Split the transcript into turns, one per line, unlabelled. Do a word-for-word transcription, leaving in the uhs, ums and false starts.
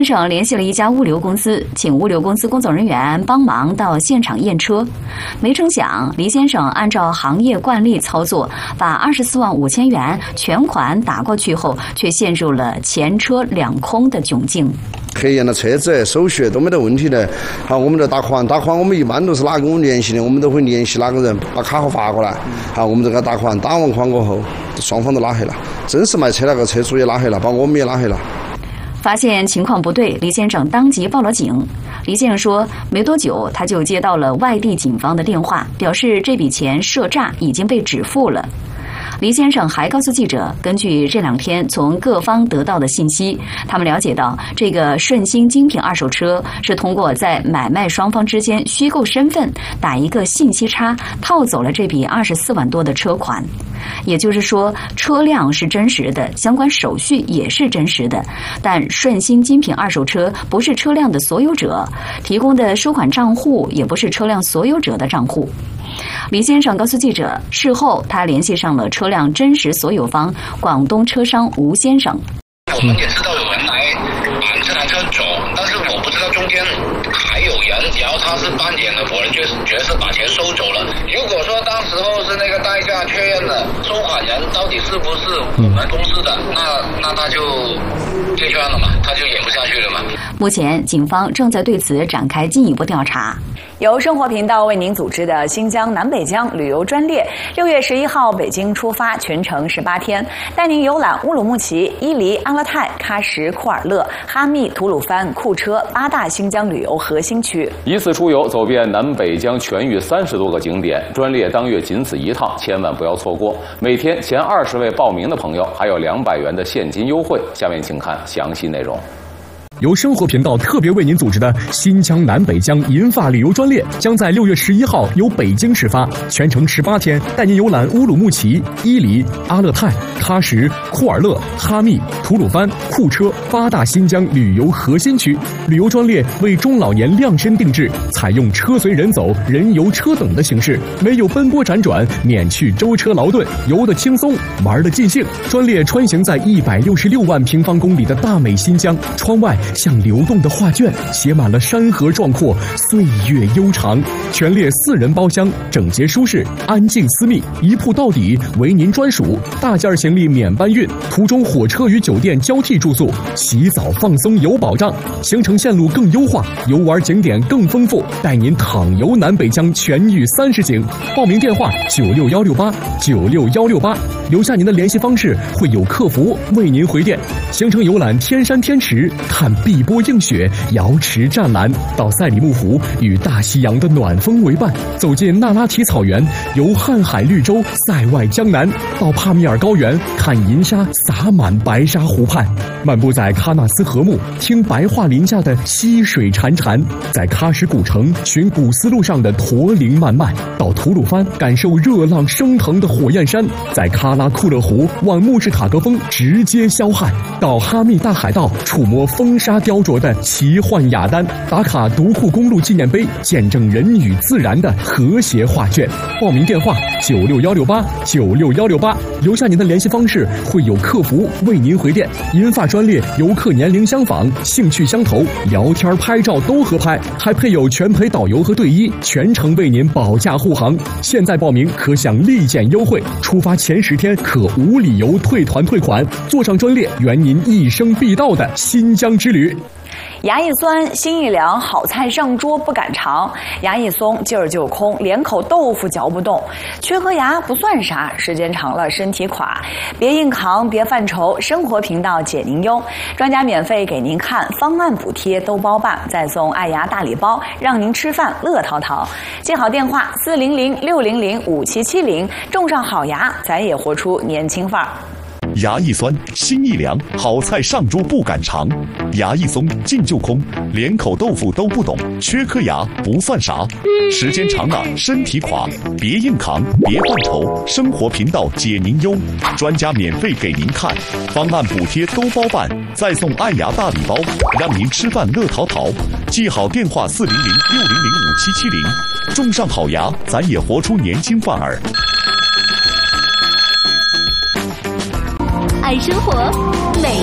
省联系了一家物流公司，请物流公司工作人员帮忙到现场验车。没成想，黎先生按照行业惯例操作，把二十四万五千元全款打过去后，却陷入了前车两空的窘境。
核验了车子，手续都没得问题的。好，我们就打款，打款我们一般都是哪个我们联系的，我们都会联系哪个人把卡号发过来。好，我们就给他打款，打完款过后，双方都拉黑了。真是卖车那个车主也拉黑了，把我们也拉黑了。
发现情况不对，黎先生当即报了警。黎先生说，没多久他就接到了外地警方的电话，表示这笔钱涉诈已经被止付了。黎先生还告诉记者，根据这两天从各方得到的信息，他们了解到这个顺鑫精品二手车是通过在买卖双方之间虚构身份，打一个信息差，套走了这笔二十四万多的车款。也就是说，车辆是真实的，相关手续也是真实的，但顺鑫精品二手车不是车辆的所有者，提供的收款账户也不是车辆所有者的账户。黎先生告诉记者，事后他联系上了车辆真实所有方广东车商吴先生。
我们也知道有人来把这台车走，但是我不知道中间还有人，然后他是扮演了我的角角色把钱收走了。如果说当时候是那个代驾确认了收款人到底是不是我们公司的，那那他就退圈了嘛，他就演不下去了嘛。
目前警方正在对此展开进一步调查。
由生活频道为您组织的新疆南北疆旅游专列，六月十一号北京出发，全程十八天，带您游览乌鲁木齐、伊犁、阿勒泰、喀什、库尔勒、哈密、吐鲁番、库车八大新疆旅游核心区。
一次出游走遍南北疆全域三十多个景点，专列当月仅此一趟，千万不要错过。每天前二十位报名的朋友还有两百元的现金优惠。下面请看详细内容。
由生活频道特别为您组织的新疆南北疆银发旅游专列将在六月十一号由北京始发，全程十八天，带您游览乌鲁木齐、伊犁、阿勒泰、喀什、库尔勒、哈密、吐鲁番、库车八大新疆旅游核心区。旅游专列为中老年量身定制，采用车随人走、人游车等的形式，没有奔波辗转，免去舟车劳顿，游得轻松，玩得尽兴。专列穿行在一百六十六万平方公里的大美新疆，窗外像流动的画卷，写满了山河壮阔，岁月悠长。全列四人包厢，整洁舒适，安静私密，一铺到底，为您专属。大件行李免搬运，途中火车与酒店交替住宿，洗澡放松有保障。行程线路更优化，游玩景点更丰富，带您淌游南北疆全域三十景。报名电话九六幺六八九六幺六八，留下您的联系方式，会有客服为您回电。行程游览天山天池，看碧波映雪，瑶池湛蓝，到赛里木湖与大西洋的暖风为伴，走进那拉提草原，游瀚海绿洲，塞外江南，到帕米尔高原，看银沙洒满白沙湖畔，漫步在喀纳斯河木，听白桦林下的溪水潺潺，在喀什古城寻古丝路上的驼铃漫漫，到吐鲁番感受热浪升腾的火焰山，在喀拉库勒湖望穆士塔格峰直接霄汉，到哈密大海盗触摸风沙雕琢的奇幻雅丹，打卡独库公路纪念碑，见证人与自然的和谐画卷。报名电话九六幺六八九六幺六八，留下您的联系方式，会有客服为您回电。银发专列游客年龄相仿，兴趣相投，聊天拍照都合拍，还配有全陪导游和队医，全程为您保驾护航。现在报名可享立减优惠，出发前十天可无理由退团退款，坐上专列圆您一生必到的新疆之旅。
牙一酸，心一凉，好菜上桌不敢尝；牙一松，劲儿就空，连口豆腐嚼不动。缺颗牙不算啥，时间长了身体垮。别硬扛，别犯愁，生活频道解您忧，专家免费给您看，方案补贴都包办，再送爱牙大礼包，让您吃饭乐淘淘。记好电话四零零六零零五七七零，种上好牙，咱也活出年轻范儿。
牙一酸，心一凉，好菜上桌不敢尝；牙一松，劲就空，连口豆腐都不懂。缺颗牙不算啥，时间长了身体垮。别硬扛，别犯愁，生活频道解您忧，专家免费给您看，方案补贴都包办，再送爱牙大礼包，让您吃饭乐淘淘。记好电话四零零六零零五七七零，种上好牙，咱也活出年轻范儿。
爱生活，美。